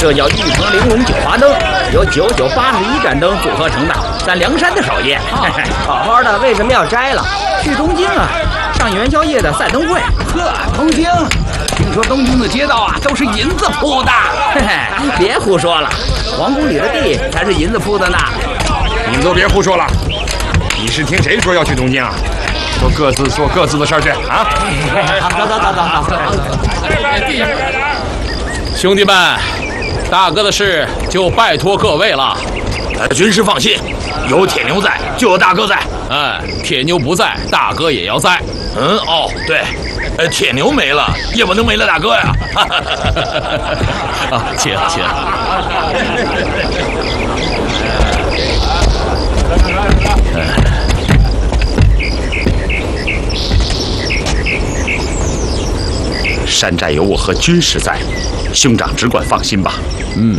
这叫玉成玲珑九华灯，由9981盏灯组合成的，咱梁山的手艺。 好好的，为什么要摘了？ 去东京啊，上元宵夜的赛灯会。 呵，东京，听说东京的街道啊都是银子铺的。 嘿嘿，别胡说了，皇宫里的地才是银子铺的呢。 你们都别胡说了，你是听谁说要去东京啊？都各自做各自的事儿去啊！ 走。兄弟们，大哥的事就拜托各位了。 军师放心，有铁牛在，就有大哥在。 铁牛不在，大哥也要在。 对，铁牛没了，也不能没了大哥呀。 切。 山寨有我和军师在，兄长只管放心吧。